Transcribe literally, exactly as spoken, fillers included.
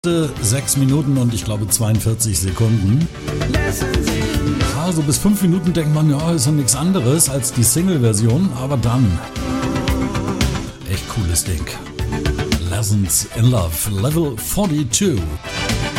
sechs Minuten und ich glaube zweiundvierzig Sekunden. Also bis fünf Minuten denkt man, ja, ist ja nichts anderes als die Single-Version, aber dann echt cooles Ding. Lessons in Love, Level zweiundvierzig.